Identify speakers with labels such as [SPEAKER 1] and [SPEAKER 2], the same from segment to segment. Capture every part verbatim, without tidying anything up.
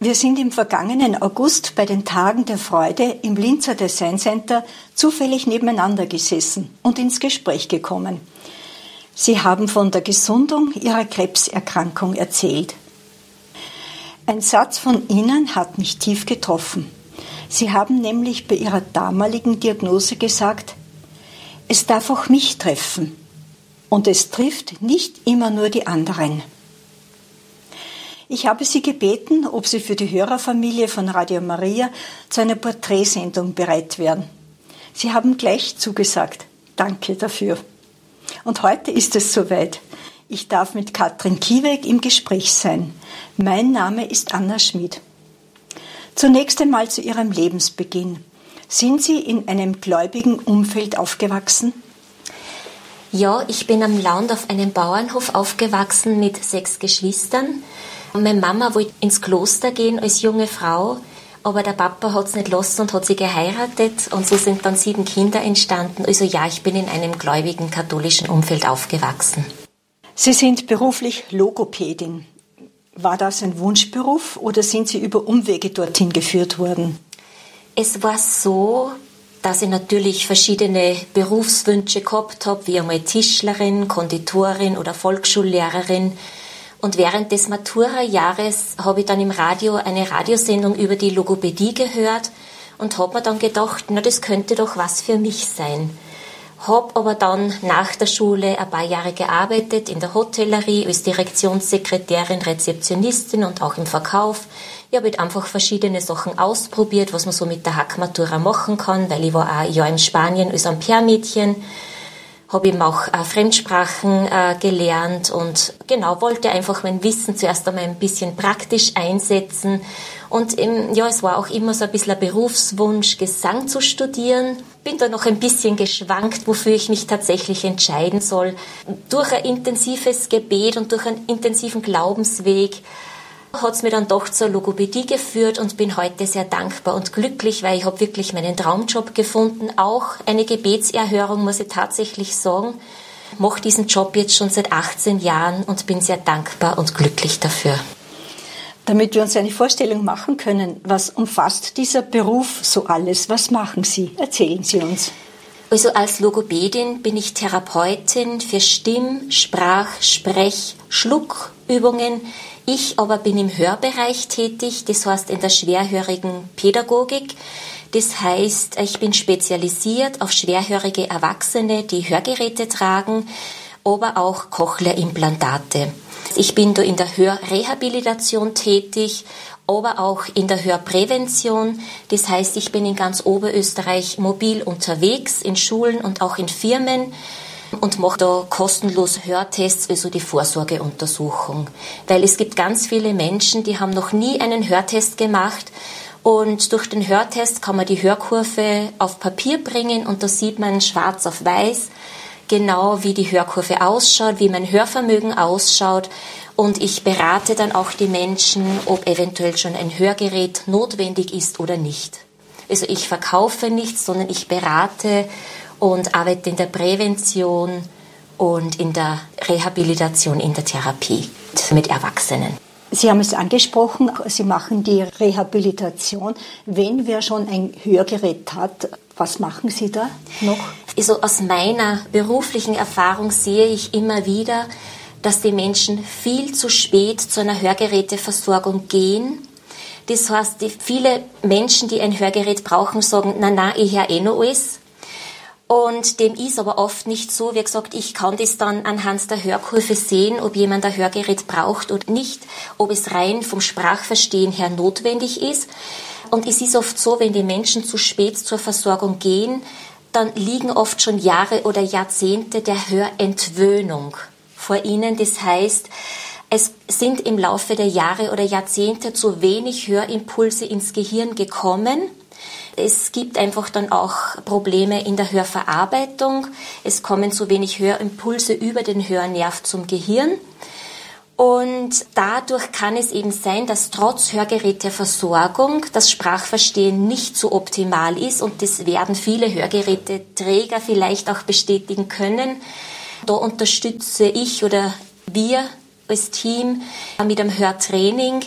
[SPEAKER 1] Wir sind im vergangenen August bei den Tagen der Freude im Linzer Design Center zufällig nebeneinander gesessen und ins Gespräch gekommen. Sie haben von der Gesundung ihrer Krebserkrankung erzählt. Ein Satz von Ihnen hat mich tief getroffen. Sie haben nämlich bei Ihrer damaligen Diagnose gesagt, es darf auch mich treffen und es trifft nicht immer nur die anderen. Ich habe Sie gebeten, ob Sie für die Hörerfamilie von Radio Maria zu einer Porträtsendung bereit wären. Sie haben gleich zugesagt. Danke dafür. Und heute ist es soweit. Ich darf mit Katrin Kieweg im Gespräch sein. Mein Name ist Anna Schmid. Zunächst einmal zu Ihrem Lebensbeginn. Sind Sie in einem gläubigen Umfeld aufgewachsen?
[SPEAKER 2] Ja, ich bin am Land auf einem Bauernhof aufgewachsen mit sechs Geschwistern. Meine Mama wollte ins Kloster gehen als junge Frau, aber der Papa hat es nicht lassen und hat sie geheiratet und so sind dann sieben Kinder entstanden. Also ja, ich bin in einem gläubigen katholischen Umfeld aufgewachsen.
[SPEAKER 1] Sie sind beruflich Logopädin. War das ein Wunschberuf oder sind Sie über Umwege dorthin geführt worden?
[SPEAKER 2] Es war so, dass ich natürlich verschiedene Berufswünsche gehabt habe, wie einmal Tischlerin, Konditorin oder Volksschullehrerin. Und während des Matura-Jahres habe ich dann im Radio eine Radiosendung über die Logopädie gehört und habe mir dann gedacht, na, das könnte doch was für mich sein. Habe aber dann nach der Schule ein paar Jahre gearbeitet in der Hotellerie als Direktionssekretärin, Rezeptionistin und auch im Verkauf. Ich habe halt einfach verschiedene Sachen ausprobiert, was man so mit der Hackmatura machen kann, weil ich war auch ein Jahr in Spanien als Au-pair-Mädchen. Habe eben auch äh, Fremdsprachen äh, gelernt und genau wollte einfach mein Wissen zuerst einmal ein bisschen praktisch einsetzen. Und eben, ja, es war auch immer so ein bisschen ein Berufswunsch, Gesang zu studieren. Bin da noch ein bisschen geschwankt, wofür ich mich tatsächlich entscheiden soll. Durch ein intensives Gebet und durch einen intensiven Glaubensweg hat es mir dann doch zur Logopädie geführt und bin heute sehr dankbar und glücklich, weil ich habe wirklich meinen Traumjob gefunden. Auch eine Gebetserhörung, muss ich tatsächlich sagen. Ich mache diesen Job jetzt schon seit achtzehn Jahren und bin sehr dankbar und glücklich dafür.
[SPEAKER 1] Damit wir uns eine Vorstellung machen können, was umfasst dieser Beruf so alles? Was machen Sie? Erzählen Sie uns.
[SPEAKER 2] Also als Logopädin bin ich Therapeutin für Stimm-, Sprach-, Sprech-, Schluckübungen. Ich aber bin im Hörbereich tätig, das heißt in der schwerhörigen Pädagogik. Das heißt, ich bin spezialisiert auf schwerhörige Erwachsene, die Hörgeräte tragen, aber auch Cochlea-Implantate. Ich bin da in der Hörrehabilitation tätig, aber auch in der Hörprävention. Das heißt, ich bin in ganz Oberösterreich mobil unterwegs, in Schulen und auch in Firmen und mache da kostenlos Hörtests, also die Vorsorgeuntersuchung. Weil es gibt ganz viele Menschen, die haben noch nie einen Hörtest gemacht und durch den Hörtest kann man die Hörkurve auf Papier bringen und da sieht man schwarz auf weiß genau, wie die Hörkurve ausschaut, wie mein Hörvermögen ausschaut und ich berate dann auch die Menschen, ob eventuell schon ein Hörgerät notwendig ist oder nicht. Also ich verkaufe nichts, sondern ich berate und arbeite in der Prävention und in der Rehabilitation, in der Therapie mit Erwachsenen.
[SPEAKER 1] Sie haben es angesprochen, Sie machen die Rehabilitation. Wenn wer schon ein Hörgerät hat, was machen Sie da noch?
[SPEAKER 2] Also aus meiner beruflichen Erfahrung sehe ich immer wieder, dass die Menschen viel zu spät zu einer Hörgeräteversorgung gehen. Das heißt, die, viele Menschen, die ein Hörgerät brauchen, sagen, na na, ich höre eh noch alles. Und dem ist aber oft nicht so. Wie gesagt, ich kann das dann anhand der Hörkurve sehen, ob jemand ein Hörgerät braucht oder nicht, ob es rein vom Sprachverstehen her notwendig ist. Und es ist oft so, wenn die Menschen zu spät zur Versorgung gehen, dann liegen oft schon Jahre oder Jahrzehnte der Hörentwöhnung vor ihnen. Das heißt, es sind im Laufe der Jahre oder Jahrzehnte zu wenig Hörimpulse ins Gehirn gekommen. Es gibt einfach dann auch Probleme in der Hörverarbeitung. Es kommen zu wenig Hörimpulse über den Hörnerv zum Gehirn. Und dadurch kann es eben sein, dass trotz Hörgeräteversorgung das Sprachverstehen nicht so optimal ist. Und das werden viele Hörgeräteträger vielleicht auch bestätigen können. Da unterstütze ich oder wir als Team mit einem Hörtraining,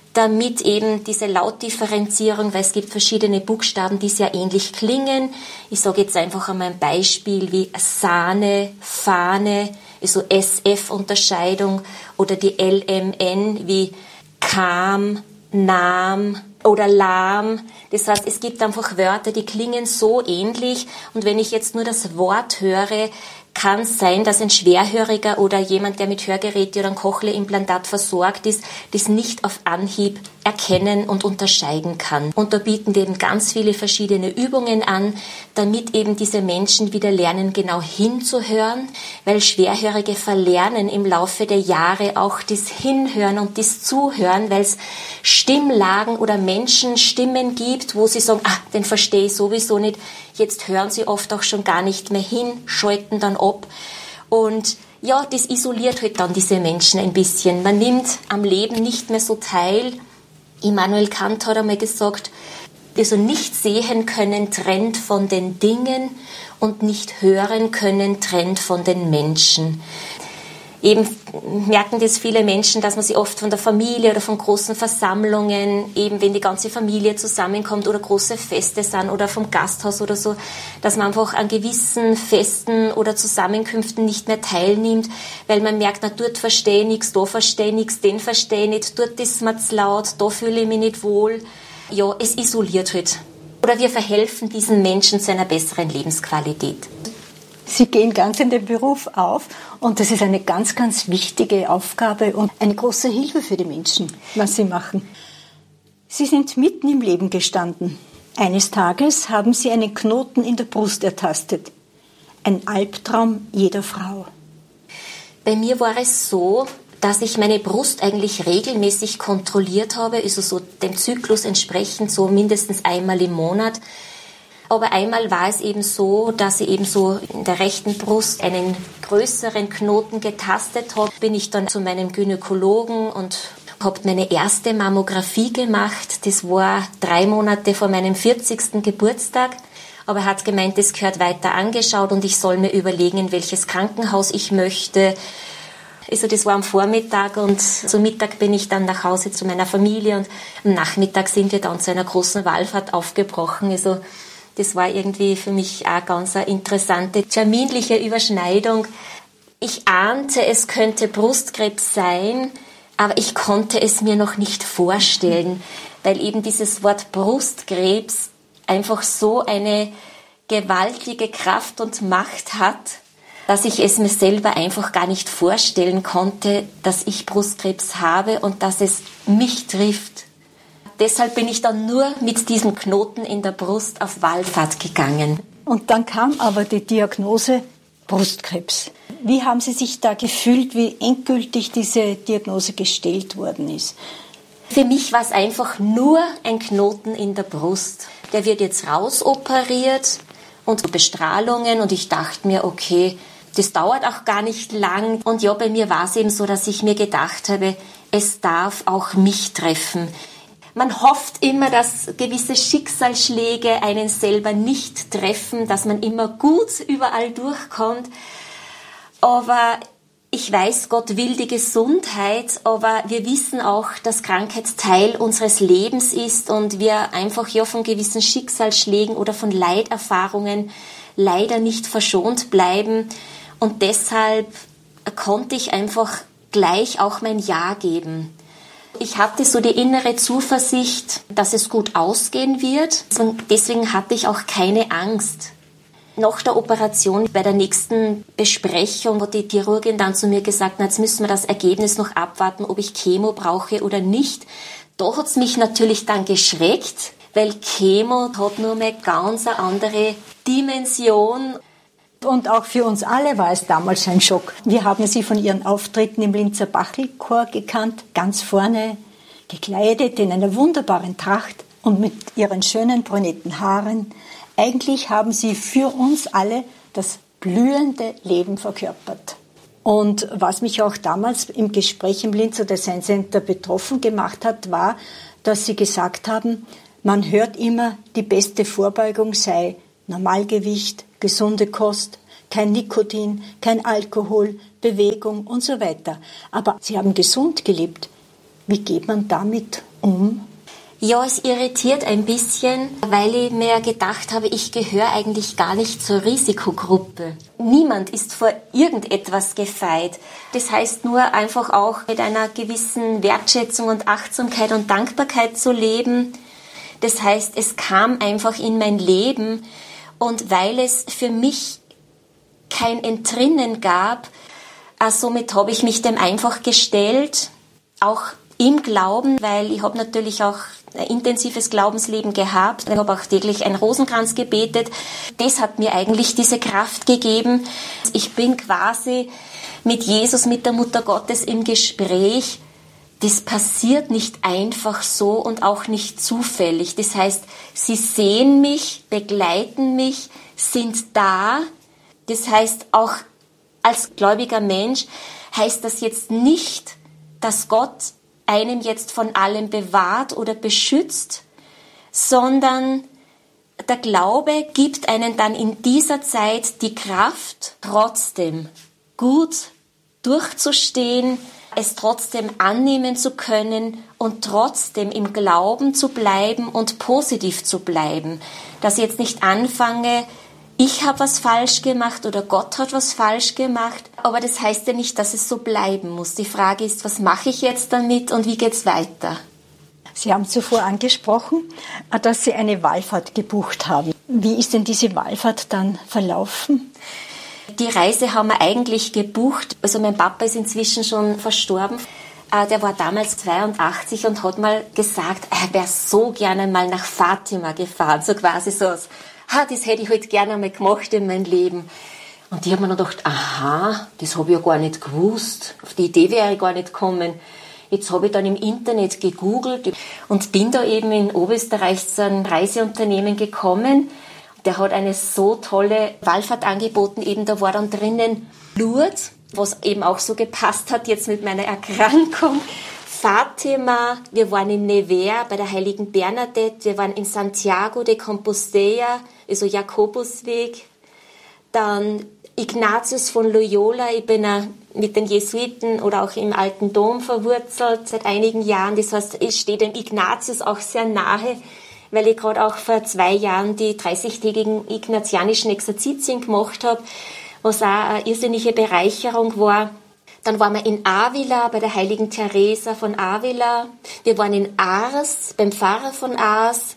[SPEAKER 2] damit eben diese Lautdifferenzierung, weil es gibt verschiedene Buchstaben, die sehr ähnlich klingen. Ich sage jetzt einfach einmal ein Beispiel wie Sahne, Fahne, also S F-Unterscheidung oder die L M N wie Kam, Nam oder Lahm. Das heißt, es gibt einfach Wörter, die klingen so ähnlich und wenn ich jetzt nur das Wort höre, kann es sein, dass ein Schwerhöriger oder jemand, der mit Hörgeräte oder einem Cochlea-Implantat versorgt ist, das nicht auf Anhieb erkennen und unterscheiden kann. Und da bieten wir eben ganz viele verschiedene Übungen an, damit eben diese Menschen wieder lernen, genau hinzuhören, weil Schwerhörige verlernen im Laufe der Jahre auch das Hinhören und das Zuhören, weil es Stimmlagen oder Menschenstimmen gibt, wo sie sagen, ah, den verstehe ich sowieso nicht. Jetzt hören sie oft auch schon gar nicht mehr hin, schalten dann ab. Und ja, das isoliert halt dann diese Menschen ein bisschen. Man nimmt am Leben nicht mehr so teil. Immanuel Kant hat einmal gesagt, also nicht sehen können trennt von den Dingen und nicht hören können trennt von den Menschen. Eben merken das viele Menschen, dass man sie oft von der Familie oder von großen Versammlungen, eben wenn die ganze Familie zusammenkommt oder große Feste sind oder vom Gasthaus oder so, dass man einfach an gewissen Festen oder Zusammenkünften nicht mehr teilnimmt, weil man merkt, na, dort verstehe ich nichts, da verstehe ich nichts, den verstehe ich nicht, dort ist mir zu laut, da fühle ich mich nicht wohl. Ja, es isoliert halt. Oder wir verhelfen diesen Menschen zu einer besseren Lebensqualität.
[SPEAKER 1] Sie gehen ganz in den Beruf auf und das ist eine ganz, ganz wichtige Aufgabe und eine große Hilfe für die Menschen, was Sie machen. Sie sind mitten im Leben gestanden. Eines Tages haben Sie einen Knoten in der Brust ertastet. Ein Albtraum jeder Frau.
[SPEAKER 2] Bei mir war es so, dass ich meine Brust eigentlich regelmäßig kontrolliert habe, also so dem Zyklus entsprechend, so mindestens einmal im Monat. Aber einmal war es eben so, dass ich eben so in der rechten Brust einen größeren Knoten getastet habe. Bin ich dann zu meinem Gynäkologen und habe meine erste Mammographie gemacht. Das war drei Monate vor meinem vierzigsten Geburtstag. Aber er hat gemeint, das gehört weiter angeschaut und ich soll mir überlegen, in welches Krankenhaus ich möchte. Also das war am Vormittag und zum Mittag bin ich dann nach Hause zu meiner Familie und am Nachmittag sind wir dann zu einer großen Wallfahrt aufgebrochen. Also das war irgendwie für mich auch ganz eine interessante, terminliche Überschneidung. Ich ahnte, es könnte Brustkrebs sein, aber ich konnte es mir noch nicht vorstellen, weil eben dieses Wort Brustkrebs einfach so eine gewaltige Kraft und Macht hat, dass ich es mir selber einfach gar nicht vorstellen konnte, dass ich Brustkrebs habe und dass es mich trifft. Deshalb bin ich dann nur mit diesem Knoten in der Brust auf Wallfahrt gegangen.
[SPEAKER 1] Und dann kam aber die Diagnose Brustkrebs. Wie haben Sie sich da gefühlt, wie endgültig diese Diagnose gestellt worden ist?
[SPEAKER 2] Für mich war es einfach nur ein Knoten in der Brust. Der wird jetzt rausoperiert und Bestrahlungen und ich dachte mir, okay, das dauert auch gar nicht lang. Und ja, bei mir war es eben so, dass ich mir gedacht habe, es darf auch mich treffen. Man hofft immer, dass gewisse Schicksalsschläge einen selber nicht treffen, dass man immer gut überall durchkommt. Aber ich weiß, Gott will die Gesundheit, aber wir wissen auch, dass Krankheit Teil unseres Lebens ist und wir einfach ja von gewissen Schicksalsschlägen oder von Leiterfahrungen leider nicht verschont bleiben. Und deshalb konnte ich einfach gleich auch mein Ja geben. Ich hatte so die innere Zuversicht, dass es gut ausgehen wird. Deswegen hatte ich auch keine Angst. Nach der Operation, bei der nächsten Besprechung, hat die Chirurgin dann zu mir gesagt, na, jetzt müssen wir das Ergebnis noch abwarten, ob ich Chemo brauche oder nicht. Da hat es mich natürlich dann geschreckt, weil Chemo hat nur mal ganz eine andere Dimension.
[SPEAKER 1] Und auch für uns alle war es damals ein Schock. Wir haben Sie von Ihren Auftritten im Linzer Bachlchor gekannt, ganz vorne, gekleidet in einer wunderbaren Tracht und mit Ihren schönen brünetten Haaren. Eigentlich haben Sie für uns alle das blühende Leben verkörpert. Und was mich auch damals im Gespräch im Linzer Design Center betroffen gemacht hat, war, dass Sie gesagt haben, man hört immer, die beste Vorbeugung sei Normalgewicht, gesunde Kost, kein Nikotin, kein Alkohol, Bewegung und so weiter. Aber Sie haben gesund gelebt. Wie geht man damit Um?
[SPEAKER 2] Ja, es irritiert ein bisschen, weil ich mir gedacht habe, ich gehöre eigentlich gar nicht zur Risikogruppe. Niemand ist vor irgendetwas gefeit. Das heißt nur einfach auch mit einer gewissen Wertschätzung und Achtsamkeit und Dankbarkeit zu leben. Das heißt, es kam einfach in mein Leben und weil es für mich kein Entrinnen gab, äh, somit habe ich mich dem einfach gestellt, auch im Glauben, weil ich habe natürlich auch ein intensives Glaubensleben gehabt. Ich habe auch täglich einen Rosenkranz gebetet. Das hat mir eigentlich diese Kraft gegeben. Ich bin quasi mit Jesus, mit der Mutter Gottes im Gespräch. Das passiert nicht einfach so und auch nicht zufällig. Das heißt, sie sehen mich, begleiten mich, sind da. Das heißt, auch als gläubiger Mensch heißt das jetzt nicht, dass Gott einem jetzt von allem bewahrt oder beschützt, sondern der Glaube gibt einen dann in dieser Zeit die Kraft, trotzdem gut durchzustehen, es trotzdem annehmen zu können und trotzdem im Glauben zu bleiben und positiv zu bleiben. Dass ich jetzt nicht anfange, ich habe was falsch gemacht oder Gott hat was falsch gemacht. Aber das heißt ja nicht, dass es so bleiben muss. Die Frage ist, was mache ich jetzt damit und wie geht's weiter?
[SPEAKER 1] Sie haben zuvor angesprochen, dass Sie eine Wallfahrt gebucht haben. Wie ist denn diese Wallfahrt dann verlaufen?
[SPEAKER 2] Die Reise haben wir eigentlich gebucht. Also mein Papa ist inzwischen schon verstorben. Der war damals zweiundachtzig und hat mal gesagt, er wäre so gerne mal nach Fatima gefahren. So quasi so, ha, das hätte ich halt gerne mal gemacht in meinem Leben. Und ich habe mir dann gedacht, aha, das habe ich ja gar nicht gewusst. Auf die Idee wäre ich gar nicht gekommen. Jetzt habe ich dann im Internet gegoogelt und bin da eben in Oberösterreich zu einem Reiseunternehmen gekommen. Der hat eine so tolle Wallfahrt angeboten. Eben da war dann drinnen Lourdes, was eben auch so gepasst hat jetzt mit meiner Erkrankung. Fatima, wir waren in Nevers bei der heiligen Bernadette, wir waren in Santiago de Compostela, also Jakobusweg, dann Ignatius von Loyola, ich bin mit den Jesuiten oder auch im Alten Dom verwurzelt seit einigen Jahren, das heißt, ich stehe dem Ignatius auch sehr nahe, weil ich gerade auch vor zwei Jahren die dreißigtägigen ignatianischen Exerzitien gemacht habe, was auch eine irrsinnige Bereicherung war. Dann waren wir in Avila bei der heiligen Teresa von Avila. Wir waren in Ars beim Pfarrer von Ars.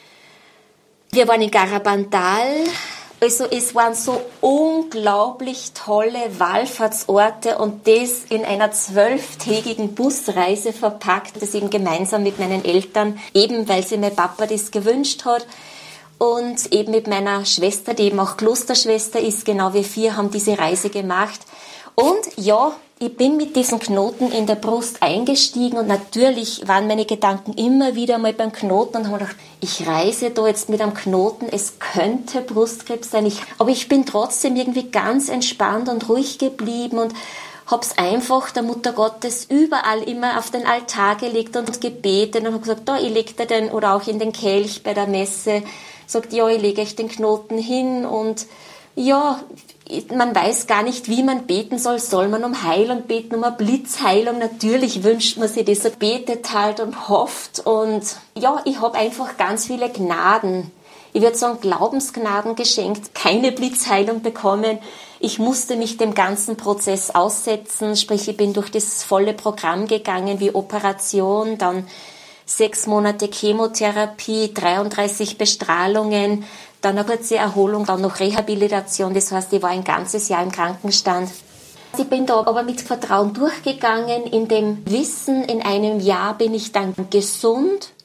[SPEAKER 2] Wir waren in Garabandal. Also es waren so unglaublich tolle Wallfahrtsorte und das in einer zwölftägigen Busreise verpackt, das eben gemeinsam mit meinen Eltern, eben weil sie mein Papa das gewünscht hat. Und eben mit meiner Schwester, die eben auch Klosterschwester ist, genau wir vier haben diese Reise gemacht. Und ja, ich bin mit diesem Knoten in der Brust eingestiegen und natürlich waren meine Gedanken immer wieder mal beim Knoten und habe gedacht, ich reise da jetzt mit einem Knoten, es könnte Brustkrebs sein. Ich, aber ich bin trotzdem irgendwie ganz entspannt und ruhig geblieben und habe es einfach der Mutter Gottes überall immer auf den Altar gelegt und gebetet und habe gesagt, da, ich lege den oder auch in den Kelch bei der Messe, sagt, ja, ich lege euch den Knoten hin und ja, man weiß gar nicht, wie man beten soll. Soll man um Heilung beten, um eine Blitzheilung? Natürlich wünscht man sich das, er betet halt und hofft. Und ja, ich habe einfach ganz viele Gnaden. Ich würde sagen, Glaubensgnaden geschenkt, keine Blitzheilung bekommen. Ich musste mich dem ganzen Prozess aussetzen, sprich, ich bin durch das volle Programm gegangen, wie Operation, dann sechs Monate Chemotherapie, dreiunddreißig Bestrahlungen, dann eine kurze Erholung, dann noch Rehabilitation, das heißt, ich war ein ganzes Jahr im Krankenstand. Ich bin da aber mit Vertrauen durchgegangen, in dem Wissen, in einem Jahr bin ich dann gesund